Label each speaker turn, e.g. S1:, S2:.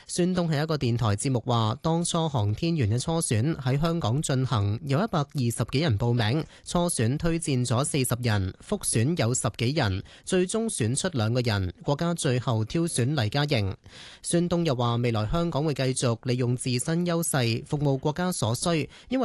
S1: 孫東喺一個電台節目話，當初航天員嘅初選喺香港進行，有120幾人報名，初選推薦咗40人，複選有10幾人，最終選出2個人，國家最後挑選黎嘉瑩。孫東又話，未來香港會繼續利用自身優勢服務國家所需，因為